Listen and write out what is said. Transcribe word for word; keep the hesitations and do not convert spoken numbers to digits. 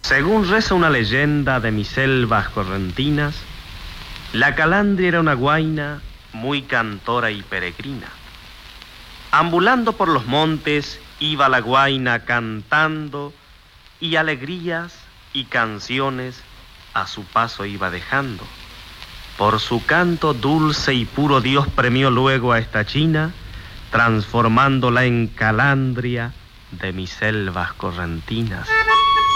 Según reza una leyenda de mis selvas correntinas, la calandria era una guaina muy cantora y peregrina. Ambulando por los montes iba la guaina cantando, y alegrías y canciones a su paso iba dejando. Por su canto dulce y puro Dios premió luego a esta china, transformándola en calandria de mis selvas correntinas.